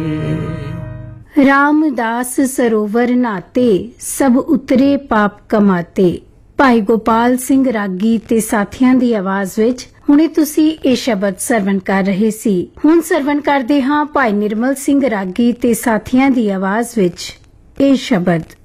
रामदास सरोवर नाते सब उतरे पाप कमाते। भाई गोपाल सिंह रागी ते साथियां दी आवाज विच हुणे तुसी ਇਹ ਸ਼ਬਦ ਸਰਵਣ ਕਰ ਰਹੇ ਸੀ। ਹੁਣ ਸਰਵਣ ਕਰਦੇ ਹਾਂ ਭਾਈ ਨਿਰਮਲ ਸਿੰਘ ਰਾਗੀ ਤੇ ਸਾਥੀਆਂ ਦੀ ਆਵਾਜ਼ ਵਿੱਚ ਇਹ ਸ਼ਬਦ।